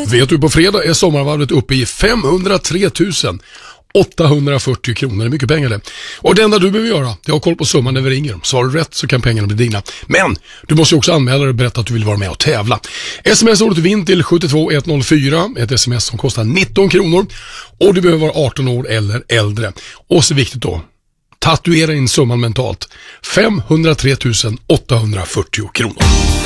Vet du, på fredag är sommarvarvet uppe i 503 840 kronor. Det är mycket pengar det. Och det enda du behöver göra, det är att ha koll på summan när vi ringer. Svarar du rätt så kan pengarna bli dina. Men du måste ju också anmäla dig och berätta att du vill vara med och tävla. SMS-ordet vinn till 72104. Ett sms som kostar 19 kronor. Och du behöver vara 18 år eller äldre. Och så viktigt då, tatuera in summan mentalt. 503 840 kronor.